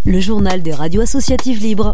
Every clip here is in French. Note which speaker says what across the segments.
Speaker 1: Le journal des radios associatives libres.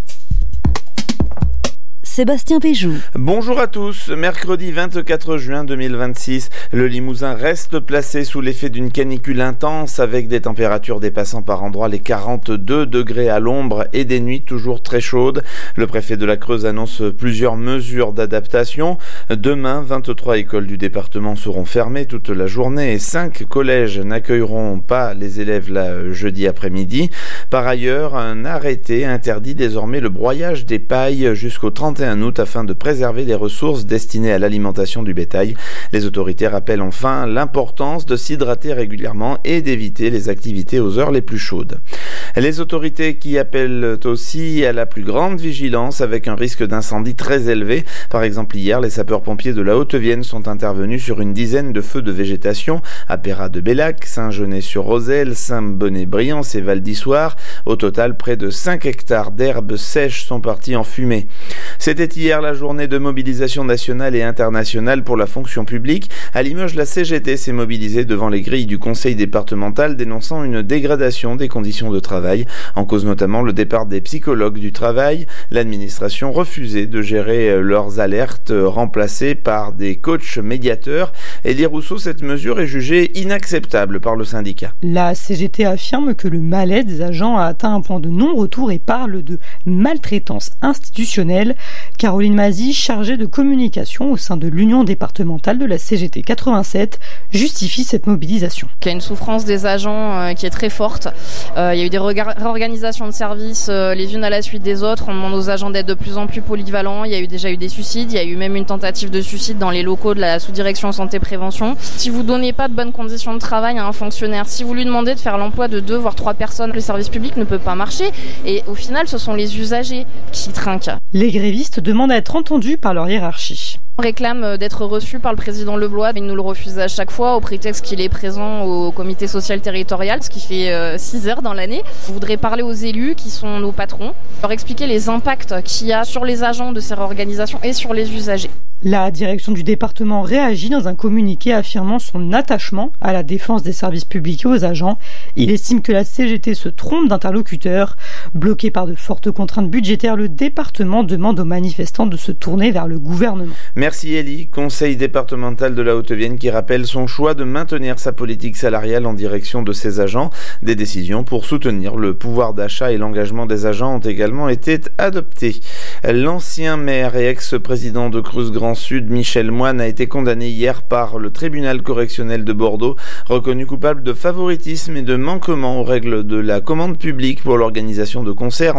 Speaker 1: Sébastien Péjou.
Speaker 2: Bonjour à tous. Mercredi 24 juin 2026, le Limousin reste placé sous l'effet d'une canicule intense avec des températures dépassant par endroits les 42 degrés à l'ombre et des nuits toujours très chaudes. Le préfet de la Creuse annonce plusieurs mesures d'adaptation. Demain, 23 écoles du département seront fermées toute la journée et 5 collèges n'accueilleront pas les élèves jeudi après-midi. Par ailleurs, un arrêté interdit désormais le broyage des pailles jusqu'au 31 août afin de préserver les ressources destinées à l'alimentation du bétail. Les autorités rappellent enfin l'importance de s'hydrater régulièrement et d'éviter les activités aux heures les plus chaudes. Les autorités qui appellent aussi à la plus grande vigilance avec un risque d'incendie très élevé. Par exemple, hier, les sapeurs-pompiers de la Haute-Vienne sont intervenus sur une dizaine de feux de végétation à Pérat-de-Bellac, Saint-Genès-sur-Roselle, Saint-Bonnet-Briance et Val-d'Issoire. Au total, près de 5 hectares d'herbes sèches sont partis en fumée. C'était hier la journée de mobilisation nationale et internationale pour la fonction publique. À Limoges, la CGT s'est mobilisée devant les grilles du conseil départemental dénonçant une dégradation des conditions de travail. En cause notamment le départ des psychologues du travail. L'administration refusait de gérer leurs alertes remplacées par des coachs médiateurs. Elie Rousseau, cette mesure est jugée inacceptable par le syndicat.
Speaker 3: La CGT affirme que le malaise des agents a atteint un point de non-retour et parle de maltraitance institutionnelle. Caroline Mazy, chargée de communication au sein de l'Union départementale de la CGT 87, justifie cette mobilisation.
Speaker 4: Il y a une souffrance des agents qui est très forte. Il y a eu des réorganisations de services les unes à la suite des autres. On demande aux agents d'être de plus en plus polyvalents. Il y a déjà eu des suicides. Il y a eu même une tentative de suicide dans les locaux de la sous-direction santé-prévention. Si vous ne donnez pas de bonnes conditions de travail à un fonctionnaire, si vous lui demandez de faire l'emploi de 2 voire 3 personnes, le service public ne peut pas marcher. Et au final, ce sont les usagers qui trinquent.
Speaker 3: Les grévistes demandent à être entendus par leur hiérarchie.
Speaker 4: On réclame d'être reçu par le président Leblois, mais il nous le refuse à chaque fois au prétexte qu'il est présent au comité social territorial, ce qui fait 6 heures dans l'année. On voudrait parler aux élus qui sont nos patrons, leur expliquer les impacts qu'il y a sur les agents de ces réorganisations et sur les usagers.
Speaker 3: La direction du département réagit dans un communiqué affirmant son attachement à la défense des services publics et aux agents. Il estime que la CGT se trompe d'interlocuteur. Bloqué par de fortes contraintes budgétaires, le département demande aux manifestants de se tourner vers le gouvernement.
Speaker 2: Merci Elie. Conseil départemental de la Haute-Vienne qui rappelle son choix de maintenir sa politique salariale en direction de ses agents. Des décisions pour soutenir le pouvoir d'achat et l'engagement des agents ont également été adoptées. L'ancien maire et ex-président de Creuse-Grand Sud, Michel Moine, a été condamné hier par le tribunal correctionnel de Bordeaux, reconnu coupable de favoritisme et de manquement aux règles de la commande publique pour l'organisation de concerts